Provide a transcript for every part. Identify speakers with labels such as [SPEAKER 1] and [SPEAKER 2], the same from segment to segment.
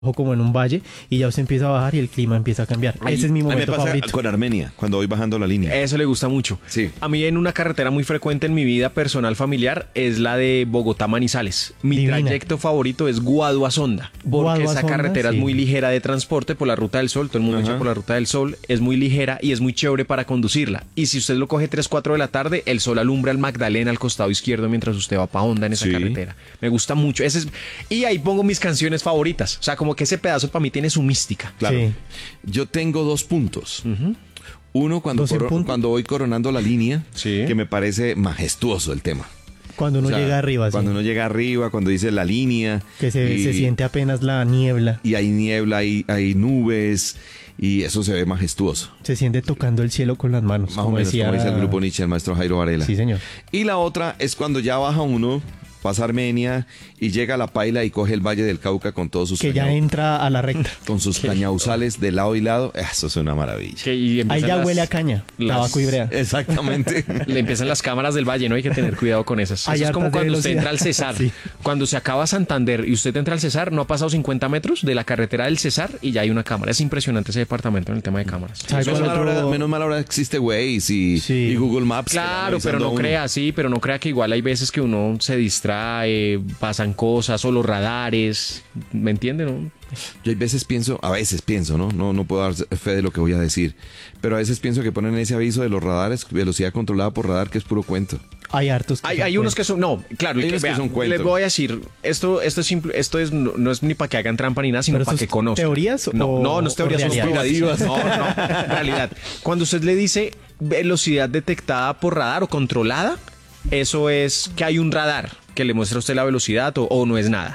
[SPEAKER 1] o como en un valle y ya usted empieza a bajar y el clima empieza a cambiar. Ese es mi
[SPEAKER 2] A mí me
[SPEAKER 1] momento
[SPEAKER 2] pasa
[SPEAKER 1] favorito.
[SPEAKER 2] con Armenia, cuando voy bajando la línea.
[SPEAKER 3] Eso le gusta mucho.
[SPEAKER 2] Sí.
[SPEAKER 3] A mí en una carretera muy frecuente en mi vida personal familiar es la de Bogotá-Manizales. Mi
[SPEAKER 1] Divina.
[SPEAKER 3] trayecto favorito es Guaduazonda, porque esa
[SPEAKER 1] Guaduazonda,
[SPEAKER 3] carretera
[SPEAKER 1] sí.
[SPEAKER 3] es muy ligera de transporte por la Ruta del Sol. Todo el mundo
[SPEAKER 2] Ajá.
[SPEAKER 3] echa por la Ruta del Sol. Es muy ligera y es muy chévere para conducirla. Y si usted lo coge 3, 4 de la tarde, el sol alumbra al Magdalena al costado izquierdo mientras usted va para Honda en esa
[SPEAKER 2] Sí.
[SPEAKER 3] carretera. Me gusta mucho. Y ahí pongo mis canciones favoritas. O sea, como que ese pedazo para mí tiene su mística.
[SPEAKER 2] Claro.
[SPEAKER 1] Sí.
[SPEAKER 2] Yo tengo 2 puntos. Uno,
[SPEAKER 1] ¿Dos en punto?
[SPEAKER 2] cuando voy coronando la línea,
[SPEAKER 3] Sí.
[SPEAKER 2] que me parece majestuoso el tema.
[SPEAKER 1] Cuando uno
[SPEAKER 2] O sea,
[SPEAKER 1] llega arriba, sí,
[SPEAKER 2] Cuando uno llega arriba, cuando dice la línea.
[SPEAKER 1] que se siente apenas la niebla,
[SPEAKER 2] Y hay niebla, hay nubes, y eso se ve majestuoso.
[SPEAKER 1] se siente tocando el cielo con las manos.
[SPEAKER 2] Más o menos, como dice el grupo Nietzsche, el maestro Jairo Varela.
[SPEAKER 1] Sí, señor.
[SPEAKER 2] Y la otra es cuando ya baja uno, pasa Armenia, y llega a La Paila y coge el Valle del Cauca con todos sus
[SPEAKER 1] Que ya entra a la recta.
[SPEAKER 2] con sus cañauzales de lado y lado. Eso es una maravilla.
[SPEAKER 3] Y
[SPEAKER 1] Ahí
[SPEAKER 3] empiezan
[SPEAKER 1] ya
[SPEAKER 3] las-
[SPEAKER 1] huele a caña,
[SPEAKER 3] las-
[SPEAKER 1] tabaco y brea.
[SPEAKER 2] Exactamente.
[SPEAKER 3] Le empiezan las cámaras del valle, ¿no? Hay que tener cuidado con esas.
[SPEAKER 1] Hay
[SPEAKER 3] Eso es como
[SPEAKER 1] hartas de
[SPEAKER 3] cuando usted
[SPEAKER 1] velocidad.
[SPEAKER 3] entra al Cesar.
[SPEAKER 1] Sí.
[SPEAKER 3] Cuando se acaba Santander y usted entra al Cesar, no ha pasado 50 metros de la carretera del Cesar y ya hay una cámara. Es impresionante ese departamento en el tema de cámaras.
[SPEAKER 1] ¿Sabe
[SPEAKER 2] Menos
[SPEAKER 1] cuál
[SPEAKER 2] mal,
[SPEAKER 1] otro?
[SPEAKER 2] ahora, menos mal ahora existe Waze
[SPEAKER 1] Sí.
[SPEAKER 2] y Google Maps.
[SPEAKER 3] Claro,
[SPEAKER 2] que
[SPEAKER 3] pero
[SPEAKER 2] van
[SPEAKER 3] no
[SPEAKER 2] avisando a uno.
[SPEAKER 3] crea, sí, pero no crea que igual hay veces que uno se distrae, pasan cosas o los radares, ¿me entiende, no?
[SPEAKER 2] Yo a veces pienso, ¿no? No puedo dar fe de lo que voy a decir, pero a veces pienso que ponen ese aviso de los radares, velocidad controlada por radar, que es puro cuento.
[SPEAKER 1] Hay hartos. que
[SPEAKER 3] Hay
[SPEAKER 1] son
[SPEAKER 3] unos que son, no, claro,
[SPEAKER 2] Hay unos que son cuentos.
[SPEAKER 3] les voy a decir, esto es simple, no es ni para que hagan trampa ni nada, sino
[SPEAKER 1] ¿Pero
[SPEAKER 3] para
[SPEAKER 1] esto
[SPEAKER 3] que
[SPEAKER 1] es
[SPEAKER 3] conozcan.
[SPEAKER 1] teorías
[SPEAKER 3] No,
[SPEAKER 1] o-
[SPEAKER 3] no es teoría,
[SPEAKER 1] o
[SPEAKER 3] son
[SPEAKER 1] realidad?
[SPEAKER 3] explicativas. No, realidad. Cuando usted le dice velocidad detectada por radar o controlada, eso es que hay un radar que le muestra a usted la velocidad o no es nada.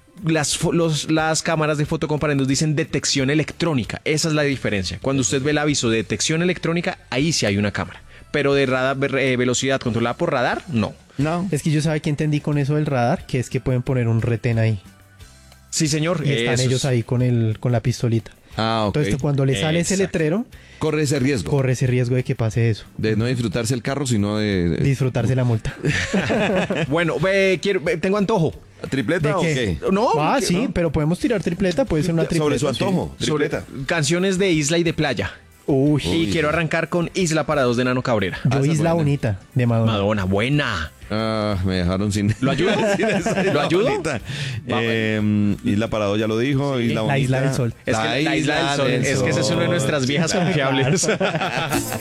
[SPEAKER 3] Las cámaras de fotocomparendos dicen detección electrónica. Esa es la diferencia. Cuando usted ve el aviso de detección electrónica, ahí sí hay una cámara. Pero de radar, velocidad controlada por radar, no.
[SPEAKER 2] No.
[SPEAKER 1] Es que yo sabe que entendí con eso del radar, que es que pueden poner un retén ahí.
[SPEAKER 3] Sí, señor.
[SPEAKER 1] Y están
[SPEAKER 3] eso
[SPEAKER 1] ellos
[SPEAKER 3] es.
[SPEAKER 1] ahí con la pistolita.
[SPEAKER 2] Ah, ok.
[SPEAKER 1] Entonces cuando le sale ese
[SPEAKER 3] Exacto.
[SPEAKER 1] letrero,
[SPEAKER 2] Corre ese riesgo
[SPEAKER 1] corre ese riesgo de que pase eso.
[SPEAKER 2] de no disfrutarse el carro, sino de
[SPEAKER 1] Disfrutarse la multa.
[SPEAKER 3] Bueno, tengo antojo.
[SPEAKER 2] ¿Tripleta
[SPEAKER 1] ¿De
[SPEAKER 2] o
[SPEAKER 1] qué?
[SPEAKER 2] qué?
[SPEAKER 3] No,
[SPEAKER 1] Ah,
[SPEAKER 3] que-
[SPEAKER 1] sí, pero podemos tirar tripleta, puede ser una tripleta.
[SPEAKER 2] Sobre su
[SPEAKER 1] sí.
[SPEAKER 2] antojo,
[SPEAKER 3] sobre
[SPEAKER 2] tripleta.
[SPEAKER 3] canciones de isla y de playa.
[SPEAKER 1] Uy,
[SPEAKER 3] Y quiero arrancar con Isla para dos de Nano Cabrera.
[SPEAKER 1] yo
[SPEAKER 2] esa es
[SPEAKER 1] Isla
[SPEAKER 2] buena.
[SPEAKER 1] Bonita de Madonna.
[SPEAKER 3] Madonna, buena.
[SPEAKER 2] Ah, me dejaron sin.
[SPEAKER 3] ¿Lo ayudo? ¿Lo ayudo?
[SPEAKER 2] Isla Parado ya lo dijo. Isla
[SPEAKER 1] La Isla
[SPEAKER 2] Bonita.
[SPEAKER 1] del Sol.
[SPEAKER 3] Es que la Isla del Sol. Es que esa es una de nuestras viejas confiables.